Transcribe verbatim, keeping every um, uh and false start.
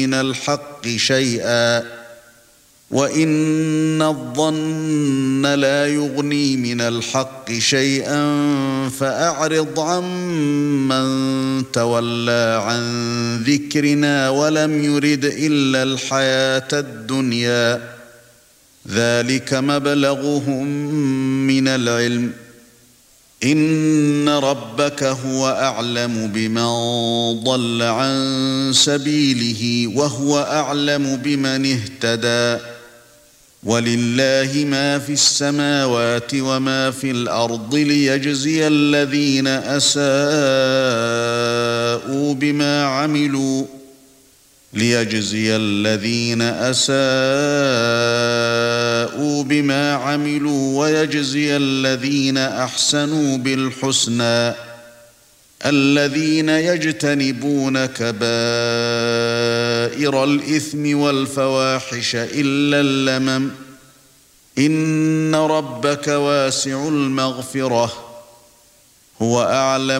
من الحق شيئا وإن الظن لا يغني من الحق شيئا فأعرض عمن تولى عن ذكرنا ولم يرد إلا الحياة الدنيا ذلك مبلغهم من العلم إن ربك هو أعلم بمن ضل عن سبيله وهو أعلم بمن اهتدى ولله ما في السماوات وما في الأرض ليجزي الذين أساءوا بما عملوا ليجزي الذين أساءوا بما عملوا ويجزي الذين أحسنوا بالحسنى الذين يجتنبون كبائر الإثم والفواحش إلا اللمم إن ربك واسع المغفرة هو أعلم